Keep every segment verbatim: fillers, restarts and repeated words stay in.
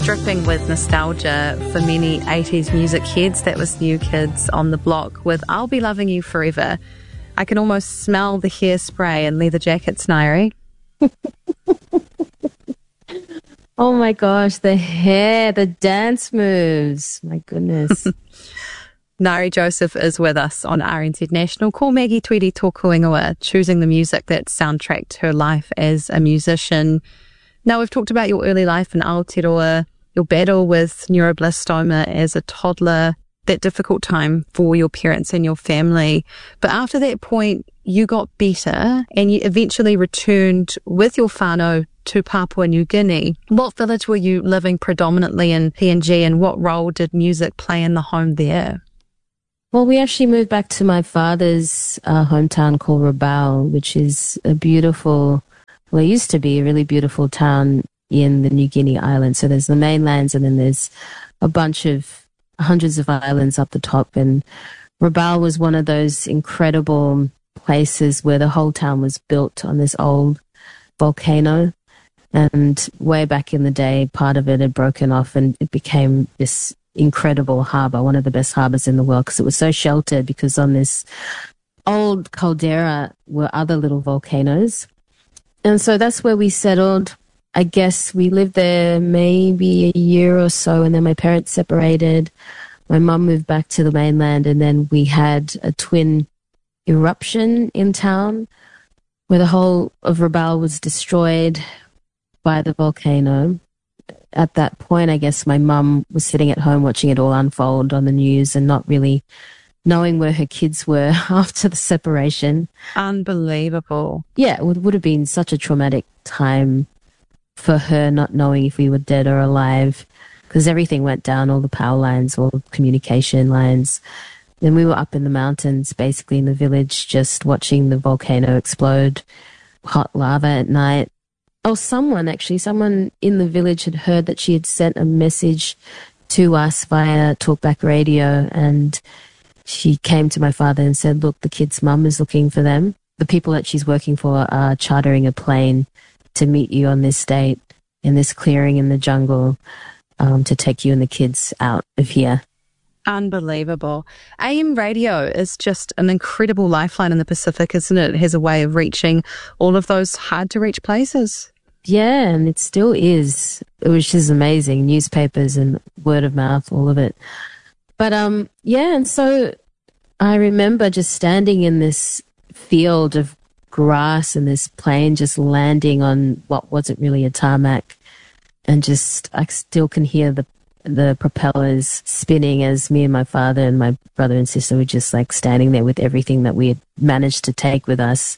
Dripping with nostalgia for many eighties music heads. That was New Kids on the Block with I'll Be Loving You Forever. I can almost smell the hairspray and leather jackets, Nairi. Oh my gosh, the hair, the dance moves. My goodness. Nairi Joseph is with us on R N Z National. Ko Maggie Tweedy tōku ingoa, choosing the music that soundtracked her life as a musician. Now, we've talked about your early life in Aotearoa, your battle with neuroblastoma as a toddler, that difficult time for your parents and your family. But after that point, you got better and you eventually returned with your whānau to Papua New Guinea. What village were you living predominantly in P N G, and what role did music play in the home there? Well, we actually moved back to my father's uh, hometown called Rabaul, which is a beautiful, well, it used to be a really beautiful town in the New Guinea island. So there's the mainlands and then there's a bunch of hundreds of islands up the top. And Rabaul was one of those incredible places where the whole town was built on this old volcano. And way back in the day, part of it had broken off and it became this incredible harbour, one of the best harbours in the world, because it was so sheltered, because on this old caldera were other little volcanoes. And so that's where we settled. I guess we lived there maybe a year or so, and then my parents separated. My mum moved back to the mainland, and then we had a twin eruption in town where the whole of Rabaul was destroyed by the volcano. At that point, I guess my mum was sitting at home watching it all unfold on the news and not really knowing where her kids were after the separation. Unbelievable. Yeah, it would, would have been such a traumatic time for her, not knowing if we were dead or alive, because everything went down, all the power lines, all the communication lines. Then we were up in the mountains, basically in the village, just watching the volcano explode, hot lava at night. Oh, someone actually, someone in the village had heard that she had sent a message to us via talkback radio, and she came to my father and said, look, the kid's mum is looking for them. The people that she's working for are chartering a plane to meet you on this date in this clearing in the jungle um, to take you and the kids out of here. Unbelievable. A M radio is just an incredible lifeline in the Pacific, isn't it? It has a way of reaching all of those hard-to-reach places. Yeah, and it still is, which is amazing. Newspapers and word of mouth, all of it. But, um, yeah, and so I remember just standing in this field of grass and this plane just landing on what wasn't really a tarmac, and just I still can hear the the propellers spinning as me and my father and my brother and sister were just like standing there with everything that we had managed to take with us.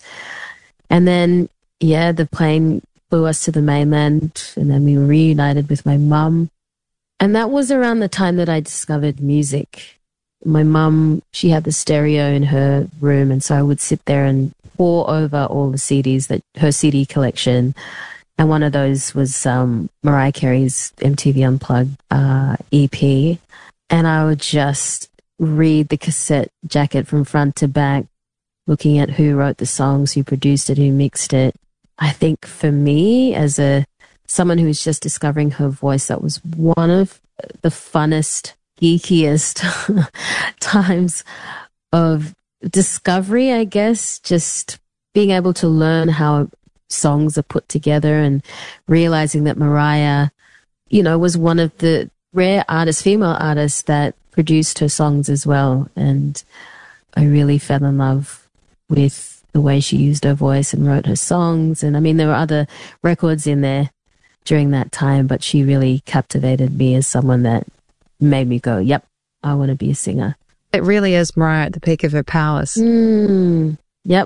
And then, yeah, the plane flew us to the mainland, and then we were reunited with my mum. And that was around the time that I discovered music. My mum, she had the stereo in her room, and so I would sit there and pour over all the C Ds, that her C D collection. And one of those was um, Mariah Carey's M T V Unplugged uh, E P. And I would just read the cassette jacket from front to back, looking at who wrote the songs, who produced it, who mixed it. I think for me, as a someone who was just discovering her voice, that was one of the funnest, geekiest times of discovery, I guess. Just being able to learn how songs are put together and realizing that Mariah, you know, was one of the rare artists, female artists, that produced her songs as well. And I really fell in love with the way she used her voice and wrote her songs. And I mean, there were other records in there during that time, but she really captivated me as someone that made me go, yep, I want to be a singer. It really is Mariah at the peak of her powers. Mm. Yep.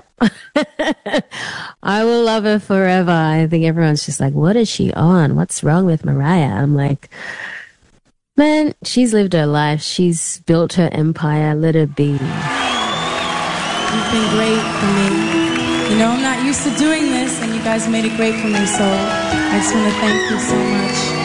I will love her forever. I think everyone's just like, what is she on? What's wrong with Mariah? I'm like, man, she's lived her life. She's built her empire. Let her be. You've been great for me. You know, I'm not used to doing this, and you guys made it great for me, so I just want to thank you so much.